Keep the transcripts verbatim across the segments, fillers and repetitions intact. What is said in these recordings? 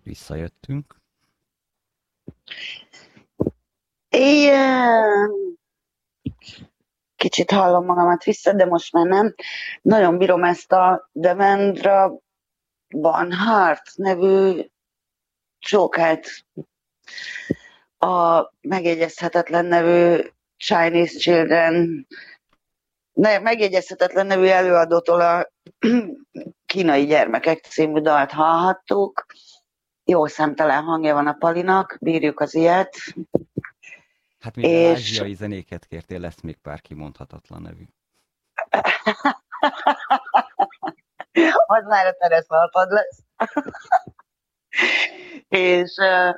Visszajöttünk. Igen. Kicsit hallom magamat vissza, de most már nem. Nagyon bírom ezt a Devendra Banhart nevű csókát, a megjegyezhetetlen nevű Chinese Children, ne, megjegyezhetetlen nevű előadótól a Kínai gyermekek című dalt hallhattuk. Jó szemtelen hangja van a Palinak, bírjuk az ilyet. Hát mivel és... ázsiai zenéket kértél, lesz még pár kimondhatatlan nevű. Az már a tereszalpad lesz. és uh,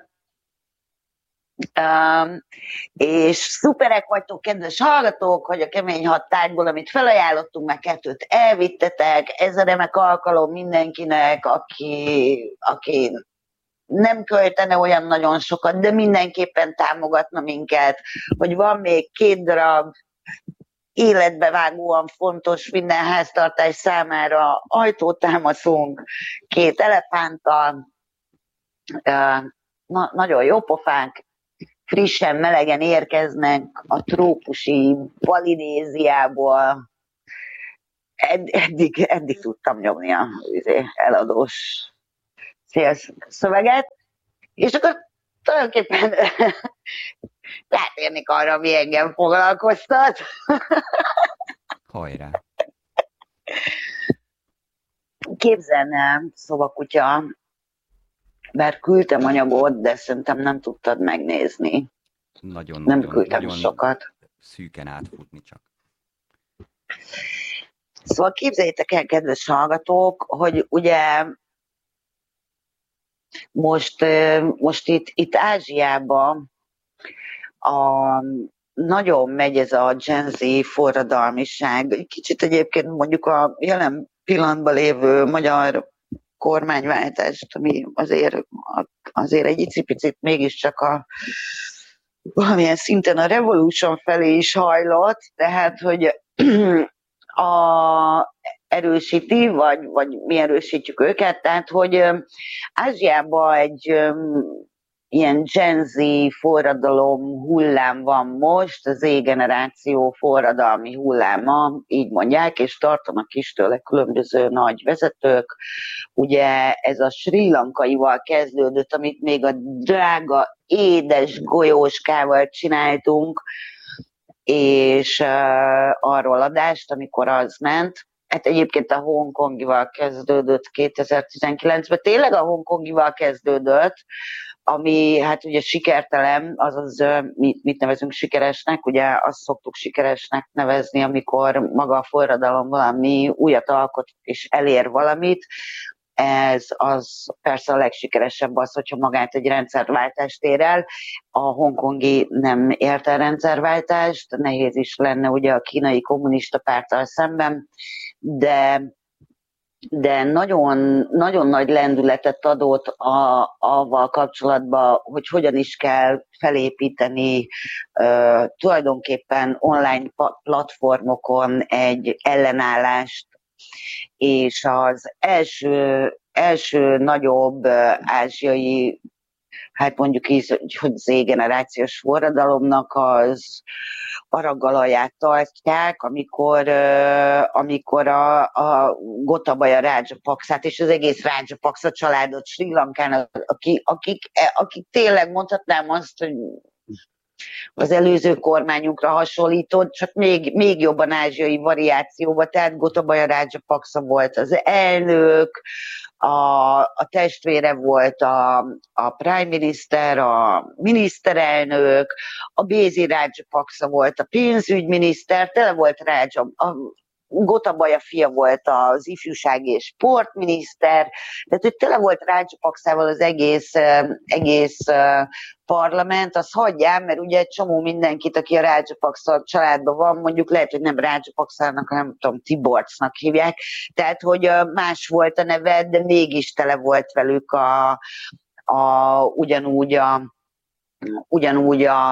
um, és szuperek vagytok, kedves hallgatók, hogy a kemény hat tárgyból, amit felajánlottunk, meg kettőt elvittetek. Ez a remek alkalom mindenkinek, aki, aki nem költene olyan nagyon sokat, de mindenképpen támogatna minket, hogy van még két darab életbevágóan fontos minden háztartás számára ajtótámaszunk, két elefánttal, na, nagyon jó pofánk, frissen, melegen érkeznek a trópusi Polinéziából. Ed, eddig, eddig tudtam nyomni a eladós szöveget, és akkor tulajdonképpen rátérnék arra, ami engem foglalkoztat. Hajrá! Képzelne, szobakutya, bár küldtem anyagot, de szerintem nem tudtad megnézni. Nagyon, nem nagyon, küldtem nagyon sokat. Szűken átfutni csak. Szóval képzeljétek el, kedves hallgatók, hogy ugye most, most itt, itt Ázsiában a, nagyon megy ez a Gen Z forradalmiság. Kicsit egyébként mondjuk a jelen pillanatban lévő magyar kormányváltást, ami azért, azért egy icipicit mégiscsak a valamilyen szinten a revolution felé is hajlott, tehát, hogy a erősíti, vagy, vagy mi erősítjük őket, tehát, hogy Ázsiában egy um, ilyen Gen Z forradalom hullám van most, az Z-generáció forradalmi hulláma, így mondják, és tartanak is tőle különböző nagy vezetők. Ugye ez a Srí Lankaival kezdődött, amit még a drága, édes golyóskával csináltunk, és uh, arról adást, amikor az ment. Hát egyébként a hongkongival kezdődött kétezer-tizenkilencben. Tényleg a hongkongival kezdődött, ami hát ugye sikertelen, azaz mit, mit nevezünk sikeresnek, ugye azt szoktuk sikeresnek nevezni, amikor maga a forradalom valami újat alkot és elér valamit. Ez az persze a legsikeresebb az, hogyha magát egy rendszerváltást ér el. A hongkongi nem ért el rendszerváltást, nehéz is lenne ugye a kínai kommunista párttal szemben, de, de nagyon, nagyon nagy lendületet adott a, avval kapcsolatban, hogy hogyan is kell felépíteni uh, tulajdonképpen online platformokon egy ellenállást, és az első, első nagyobb ázsiai, hát mondjuk így, hogy Z-generációs forradalomnak az araggalaját tartják, amikor, amikor a, a Gotabaya Rajapaksát és az egész Rajapaksa családot Srí Lankán, akik, akik, akik tényleg mondhatnám azt, hogy az előző kormányunkra hasonlított, csak még, még jobban ázsiai variációban, tehát Gotabaya Rajapaksa volt az elnök, a, a testvére volt a, a prime minister, a miniszterelnök, a Bézi Rajapaksa volt a pénzügyminiszter, tele volt Raja, a Gotabaya fia volt az ifjúsági és sportminiszter, tehát hogy tele volt Rajapaksával az egész, egész parlament, azt hagyjám, mert ugye egy csomó mindenkit, aki a Rajapaksa családban van, mondjuk lehet, hogy nem Rajapaksának, hanem nem tudom, Tiborcsnak hívják, tehát hogy más volt a neve, de mégis tele volt velük a, a, ugyanúgy a ugyanúgy a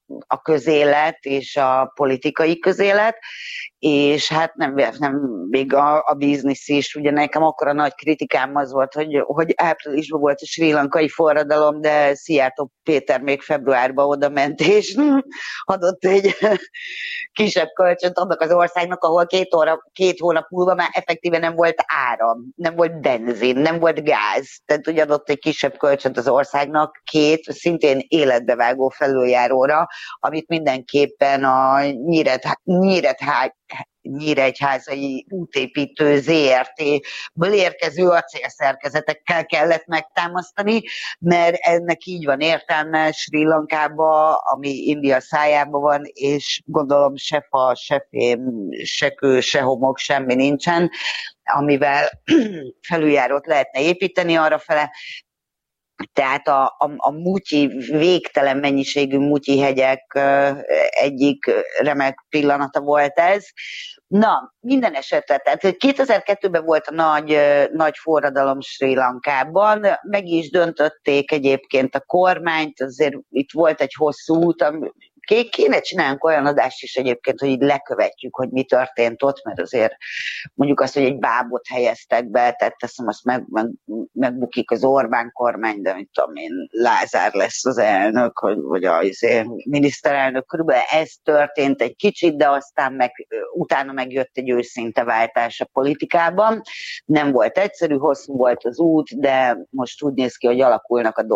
a közélet és a politikai közélet, és hát nem, nem még a, a biznisz is. Ugye nekem akkora nagy kritikám az volt, hogy, hogy áprilisban volt a srí lankai forradalom, de Szijjártó Péter még februárban oda ment, és adott egy kisebb kölcsönt annak az országnak, ahol két, óra, két hónap múlva már effektíven nem volt áram, nem volt benzin, nem volt gáz. Tehát ugye adott egy kisebb kölcsönt az országnak két szintén életbevágó felüljáróra, amit mindenképpen a Nyíret, Nyírethá, Nyíregyházai útépítő zé er té-ből érkező acélszerkezetekkel kellett megtámasztani, mert ennek így van értelme Srí Lankába, ami India szájában van, és gondolom se fa, se fém, se kő, se homok, semmi nincsen, amivel felüljárót lehetne építeni arrafele. Tehát a, a, a mutyi, végtelen mennyiségű mutyi hegyek egyik remek pillanata volt ez. Na, minden esetre, tehát kétezer-kettőben volt a nagy, nagy forradalom Srí Lankában, meg is döntötték egyébként a kormányt, azért itt volt egy hosszú út, kéne csinálnunk olyan adást is egyébként, hogy így lekövetjük, hogy mi történt ott, mert azért mondjuk azt, hogy egy bábot helyeztek be, tehát teszem, azt meg, meg, megbukik az Orbán kormány, de mit tudom én, Lázár lesz az elnök, vagy, vagy a miniszterelnök, körülbelül ez történt egy kicsit, de aztán meg, utána megjött egy őszinte váltás a politikában. Nem volt egyszerű, hosszú volt az út, de most úgy néz ki, hogy alakulnak a dolgok.